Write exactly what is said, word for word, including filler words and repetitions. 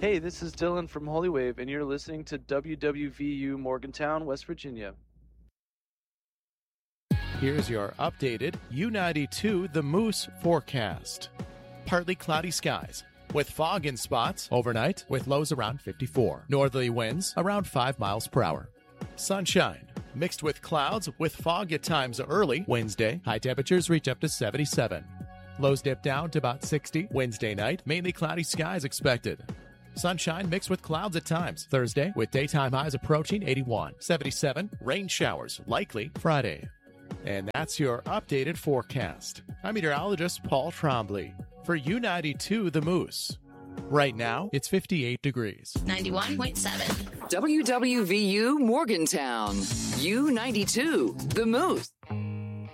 Hey, this is Dylan from Holy Wave, and you're listening to W W V U Morgantown, West Virginia. Here's your updated U ninety-two The Moose forecast. Partly cloudy skies with fog in spots overnight with lows around fifty-four. Northerly winds around five miles per hour. Sunshine mixed with clouds with fog at times early. Wednesday, high temperatures reach up to seventy-seven. Lows dip down to about sixty. Wednesday night, mainly cloudy skies expected. Sunshine mixed with clouds at times. Thursday, with daytime highs approaching eighty-one. seventy-seven, rain showers likely Friday. And that's your updated forecast. I'm meteorologist Paul Trombley for U ninety-two The Moose. Right now, it's fifty-eight degrees. ninety-one point seven. W W V U Morgantown. U ninety-two The Moose.